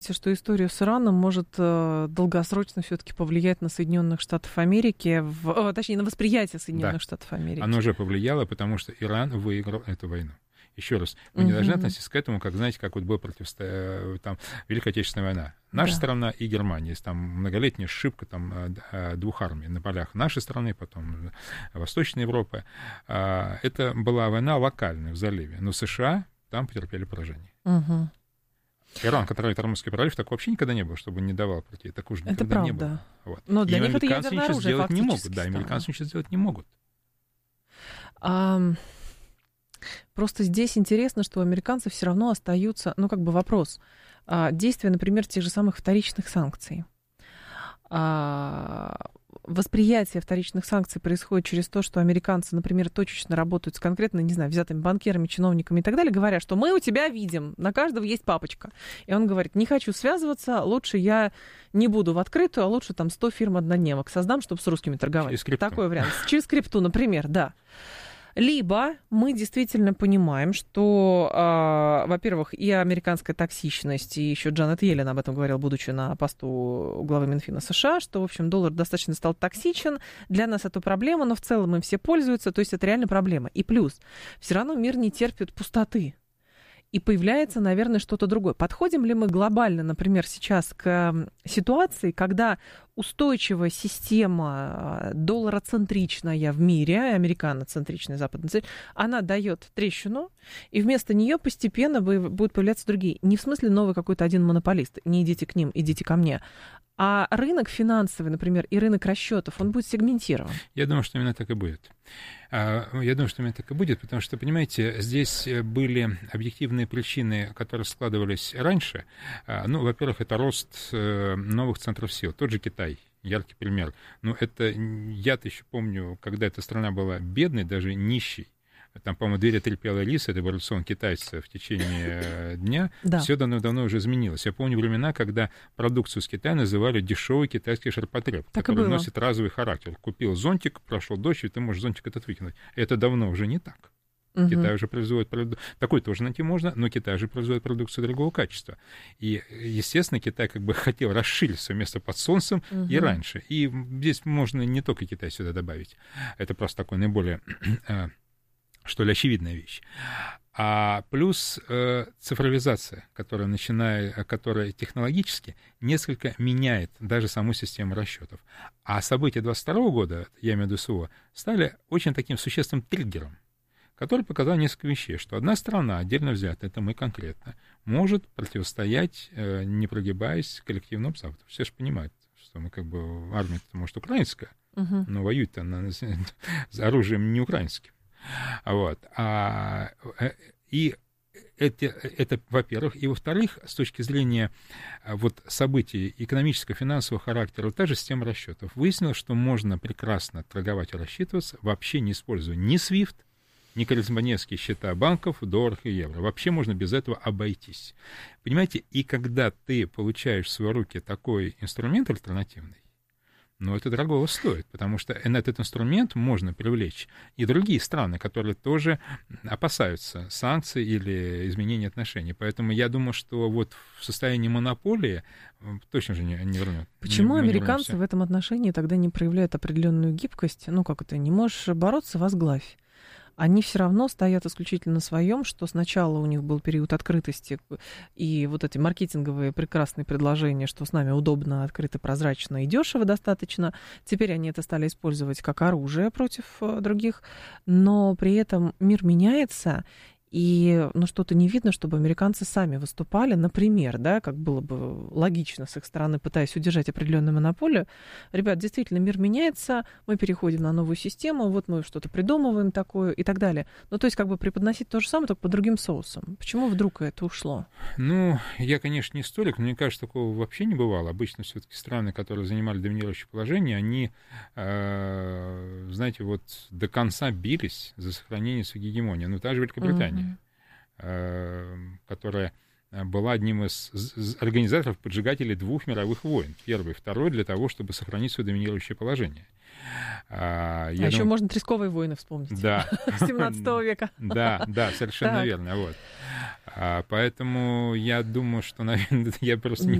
что история с Ираном может долгосрочно все-таки повлиять на Соединенных Штатов Америки, точнее, на восприятие Соединенных Штатов Америки. Оно уже повлияло, потому что Иран выиграл эту войну. Еще раз, мы не должны относиться к этому, как, знаете, как вот была там Великая Отечественная война. Наша страна и Германия, есть там многолетняя сшибка там, двух армий на полях нашей страны, потом Восточной Европы. Это была война локальная в заливе, но США там потерпели поражение. Иран, который Тормозский пролив, так вообще никогда не было, чтобы не давал пройти. Так уж никогда не было. Вот. Но для них это американцы ядерное ничего оружие сделать не могут. фактически. Да, американцы ничего сделать не могут. Просто здесь интересно, что у американцев все равно остаются, вопрос. Действия, например, тех же самых вторичных санкций. Восприятие вторичных санкций происходит через то, что американцы, например, точечно работают с конкретно, не знаю, взятыми банкирами, чиновниками и так далее, говоря, что мы у тебя видим, на каждого есть папочка. И он говорит, не хочу связываться, лучше я не буду в открытую, а лучше там 100 фирм-однодневок создам, чтобы с русскими торговать. Такой вариант. Через крипту, например, да. Либо мы действительно понимаем, что, во-первых, и американская токсичность, и еще Джанет Йеллен об этом говорил, будучи на посту главы Минфина США, что, в общем, доллар достаточно стал токсичен, для нас это проблема, но в целом им все пользуются, то есть это реально проблема. И плюс, все равно мир не терпит пустоты. И появляется, наверное, что-то другое. Подходим ли мы глобально, например, сейчас к ситуации, когда устойчивая система доллароцентричная в мире, американоцентричная, западноцентричная, она дает трещину, и вместо нее постепенно будут появляться другие. Не в смысле новый какой-то один монополист, не идите к ним, идите ко мне. А рынок финансовый, например, и рынок расчетов, он будет сегментирован. Я думаю, что именно так и будет. Потому что, понимаете, здесь были объективные причины, которые складывались раньше. Во-первых, это рост новых центров сил. Тот же Китай, яркий пример. Я-то еще помню, когда эта страна была бедной, даже нищей. Там, по-моему, 2 или 3 пела рис, это был рацион китайца в течение дня. Да. Все давно уже изменилось. Я помню времена, когда продукцию с Китая называли дешевый китайский ширпотреб, который носит разовый характер. Купил зонтик, прошел дождь, и ты можешь зонтик этот выкинуть. Это давно уже не так. Китай уже производит продукцию. Такой тоже найти можно, но Китай же производит продукцию другого качества. И, естественно, Китай хотел расширить свое место под солнцем и раньше. И здесь можно не только Китай сюда добавить. Это просто такой наиболее... что ли, очевидная вещь. А плюс цифровизация, которая технологически несколько меняет даже саму систему расчетов. А события 22 года, я имею в виду СВО, стали очень таким существенным триггером, который показал несколько вещей, что одна страна, отдельно взятая, это мы конкретно, может противостоять, не прогибаясь, коллективному Западу. Все же понимают, что мы армия-то, может, украинская, но воюет-то она оружием не украинским. И это, во-первых. И, во-вторых, с точки зрения событий экономического, финансового характера, та же система расчетов. Выяснилось, что можно прекрасно торговать и рассчитываться, вообще не используя ни SWIFT, ни корреспондентские счета банков в долларах и евро. Вообще можно без этого обойтись. Понимаете, и когда ты получаешь в свои руки такой инструмент альтернативный, это дорого стоит, потому что на этот инструмент можно привлечь и другие страны, которые тоже опасаются санкций или изменения отношений. Поэтому я думаю, что в состоянии монополии точно же не вернет. Почему американцы в этом отношении тогда не проявляют определенную гибкость? Не можешь бороться, возглавь. Они все равно стоят исключительно на своем, что сначала у них был период открытости и эти маркетинговые прекрасные предложения, что с нами удобно, открыто, прозрачно и дешево достаточно. Теперь они это стали использовать как оружие против других, но при этом мир меняется, и что-то не видно, чтобы американцы сами выступали, например, как было бы логично с их стороны, пытаясь удержать определенную монополию. Ребят, действительно, мир меняется, мы переходим на новую систему, мы что-то придумываем такое и так далее. То есть преподносить то же самое, только по другим соусам. Почему вдруг это ушло? Я, конечно, не историк, но мне кажется, такого вообще не бывало. Обычно все-таки страны, которые занимали доминирующее положение, они, знаете, до конца бились за сохранение своей гегемонии. Та же Великобритания, которая была одним из организаторов, поджигателей 2 мировых войн. Первый, второй, для того, чтобы сохранить свое доминирующее положение. Еще можно Тресковые войны вспомнить. Да. 17 века. Да, совершенно верно. Вот. Поэтому я думаю, что, наверное, я просто